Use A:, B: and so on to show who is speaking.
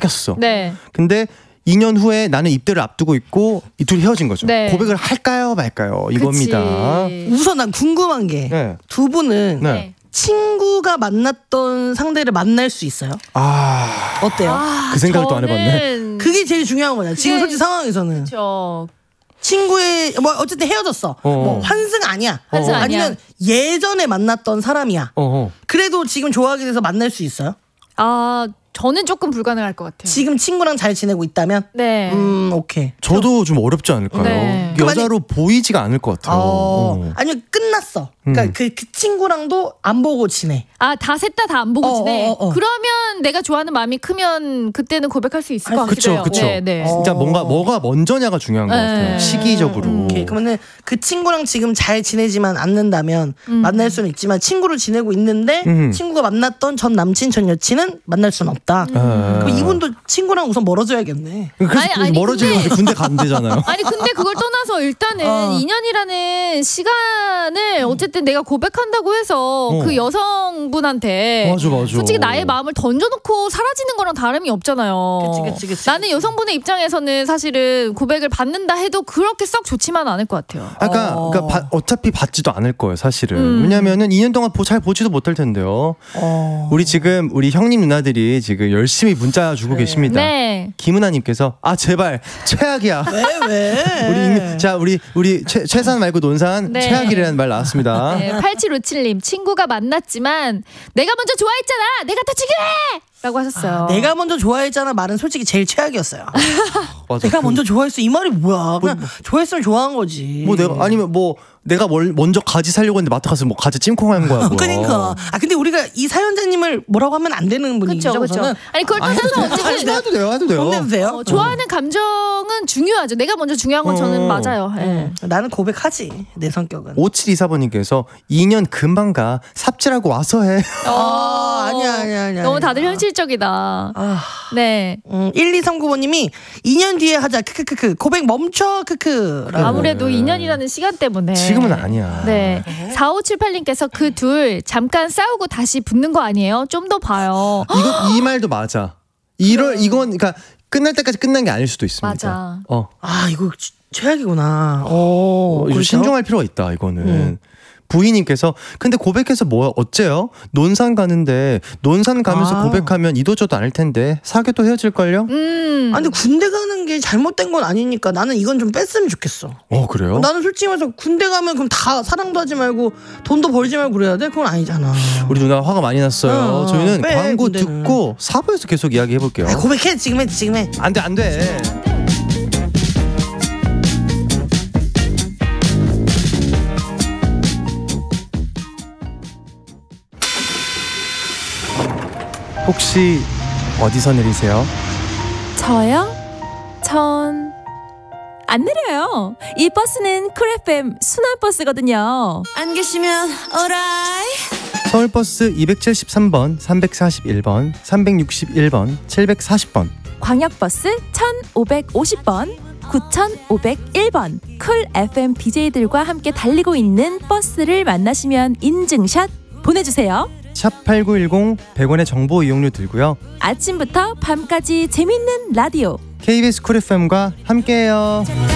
A: 사귀었어.
B: 네.
A: 근데 2년 후에 나는 입대를 앞두고 있고 이 둘이 헤어진 거죠.
B: 네.
A: 고백을 할까요 말까요 이겁니다.
C: 우선 난 궁금한 게 두 분은
A: 네.
C: 친구가 만났던 상대를 만날 수 있어요? 어때요?
A: 그 생각을 또 안 해봤네.
C: 그게 제일 중요한 거냐. 지금 솔직히 상황에서는.
B: 그렇죠.
C: 친구의 뭐 어쨌든 헤어졌어. 뭐 환승 아니야.
B: 환승 아니야.
C: 아니면 예전에 만났던 사람이야. 그래도 지금 좋아하게 돼서 만날 수 있어요?
B: 저는 조금 불가능할 것 같아요.
C: 지금 친구랑 잘 지내고 있다면?
B: 네.
C: 오케이.
A: 저도 좀 어렵지 않을까요?
B: 네.
A: 여자로 보이지가 않을 것 같아요.
C: 아니면 끝났어. 그러니까 그 친구랑도 안 보고 지내.
B: 다 셋 다 안 보고 지내. 그러면 내가 좋아하는 마음이 크면 그때는 고백할 수 있을 것 같기도 해요.
A: 그쵸.
B: 네.
A: 진짜 뭐가 먼저냐가 중요한 것 같아요. 시기적으로.
C: 오케이. 그러면은 그 친구랑 지금 잘 지내지만 않는다면 만날 수는 있지만 친구를 지내고 있는데 친구가 만났던 전 남친 전 여친은 만날 수는 없다. 그럼 이분도 친구랑 우선 멀어져야겠네.
A: 그래서
B: 아니,
A: 멀어지면 군대 가면 되잖아요.
B: 아니 근데 그걸 떠나서 일단은 2년이라는 시간을 어쨌든 내가 고백한다고 해서 그 여성분한테
A: 맞아.
B: 솔직히 나의 마음을 던져놓고 사라지는 거랑 다름이 없잖아요.
C: 그치.
B: 나는 여성분의 입장에서는 사실은 고백을 받는다 해도 그렇게 썩 좋지만 않을 것 같아요.
A: 그러니까 어차피 받지도 않을 거예요, 사실은. 왜냐면은 2년 동안 잘 보지도 못할 텐데요. 우리 형님 누나들이 지금 열심히 문자 주고 계십니다.
B: 네.
A: 김은아님께서 제발 최악이야.
C: 왜?
A: 우리 최산 말고 논산
B: 네.
A: 최악이라는 말 나왔습니다.
B: 네, 8757님 친구가 만났지만 내가 먼저 좋아했잖아. 내가 더 중요해. 라고 하셨어요.
C: 내가 먼저 좋아했잖아 말은 솔직히 제일 최악이었어요.
A: 맞아.
C: 내가 먼저 좋아했어 이 말이 뭐야? 그냥 좋아했으면 좋아한 거지.
A: 내가 먼저 가지 살려고 했는데 마트 가서 가지 찜콩한 거야.
C: 그러니까. 근데 우리가 이 사연자님을 뭐라고 하면 안 되는 분이죠.
B: 그렇죠. 아니 그걸 떠나서 어쨌든
A: 해도 돼요.
C: 좋아하는
B: 감정은 중요하죠. 내가 먼저 중요한 건 저는 맞아요. 네.
C: 나는 고백하지. 내 성격은.
A: 5724번님께서 2년 금방 가. 삽질하고 와서 해.
C: 아니야.
B: 너무 다들 현실적이다. 네.
C: 1239번님이 2년 뒤에 하자. 크크크크. 고백 멈춰. 크크.
B: 아무래도 2년이라는 시간 때문에.
A: 지금은 아니야.
B: 네. 4578님께서 그 둘 잠깐 싸우고 다시 붙는 거 아니에요? 좀 더 봐요.
A: 이 말도 맞아. 이건 그러니까 끝날 때까지 끝난 게 아닐 수도 있습니다.
B: 맞아.
C: 이거 최악이구나.
A: 그렇죠? 신중할 필요가 있다. 이거는. 부인님께서 근데 고백해서 어째요? 논산 가는데 논산 가면서 고백하면 이도저도 않을 텐데 사귀어도 헤어질걸요?
C: 근데 군대 가는 게 잘못된 건 아니니까 나는 이건 좀 뺐으면 좋겠어.
A: 그래요?
C: 나는 솔직히 말해서 군대 가면 그럼 다 사랑도 하지 말고 돈도 벌지 말고 그래야 돼? 그건 아니잖아.
A: 우리 누나 화가 많이 났어요. 저희는 광고
C: 군대는.
A: 듣고 4부에서 계속 이야기해볼게요.
C: 고백해. 지금 해.
A: 안 돼. 혹시 어디서 내리세요?
D: 저요? 전 안 내려요. 이 버스는 쿨 FM 순환버스거든요.
E: 안 계시면 alright.
A: 서울버스 273번, 341번, 361번, 740번.
D: 광역버스 1550번, 9501번. 쿨 FM DJ들과 함께 달리고 있는 버스를 만나시면 인증샷 보내주세요.
A: 샵8910 100원의 정보 이용료 들고요.
D: 아침부터 밤까지 재밌는 라디오
A: KBS 쿨 FM과 함께해요.